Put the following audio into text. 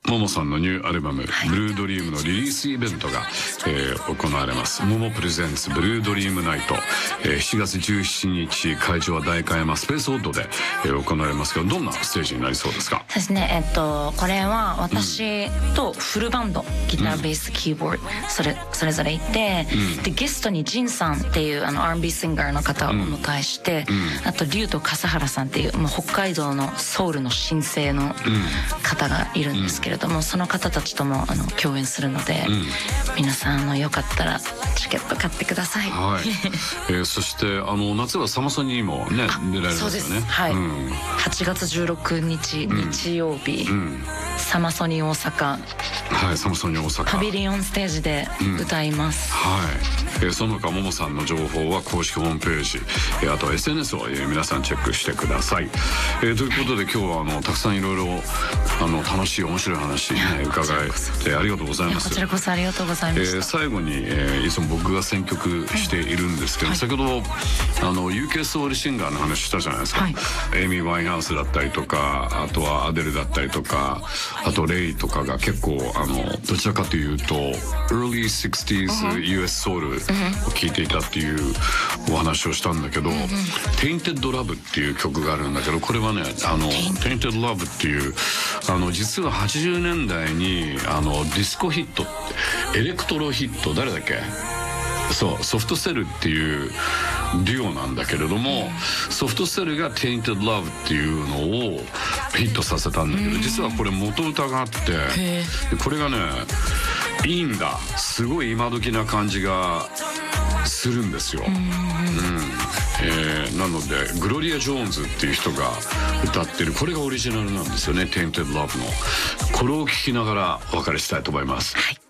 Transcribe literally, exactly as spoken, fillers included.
ももさんのニューアルバム、はい、ブルードリームのリリースイベントが、えー、行われます。ももプレゼンツブルードリームナイト、えー、しちがつじゅうしちにち会場は代官山スペースオッドで、えー、行われますけど、どんなステージになりそうですか？ そうですね、えっとこれは私とフルバンド、うん、ギターベースキーボード、それそれぞれいて、うん、でゲストにジンさんっていうあの アールアンドビー シンガーの方をお迎えして、うん、あとリュウと笠原さんっていうもう北海道のソウルの新星の方がいるんですけれども、うん、その方たちともあの共演するので、うん、皆さんあのよかったらチケット買ってください。 はい、えー、そしてあの夏はサマソニにもね出られますよね。 そうです、はい、うん、はちがつじゅうろくにち、うん、日曜日、うん、サマソニ大阪、 はい、サマソニ大阪パビリオンステージで歌います、 うん、はい、えー、その他ももさんの情報は公式ホームページ、えー、あとは エスエヌエス を、えー、皆さんチェックしてください。えー、ということで今日はあのたくさんいろいろあの楽しい面白い話、ね、伺えてありがとうございます。 こちらこそありがとうございました。 えー、最後に、えー、いつも僕が選曲しているんですけど、はい、先ほどあの ユーケー ソウルシンガーの話したじゃないですか、はい、エイミー・ワインハウスだったりとか、あとはアデルだったりとか、あとレイとかが結構あのどちらかというと early シックスティーズ ユーエス ソウルを聴いていたっていうお話をしたんだけど、Tainted Love っていう曲があるんだけど、これはねあの Tainted Love っていうあの実ははちじゅうねんだいにあのディスコヒット、エレクトロヒット、誰だっけ、そうソフトセルっていうデュオなんだけれども、ソフトセルが Tainted Love っていうのをヒットさせたんだけど、実はこれ元歌があって、これがねいいんだ、すごい今時な感じがするんですよ。うん、えー、なのでグロリア・ジョーンズっていう人が歌ってる、これがオリジナルなんですよね、Tainted Love の。これを聴きながらお別れしたいと思います。はい。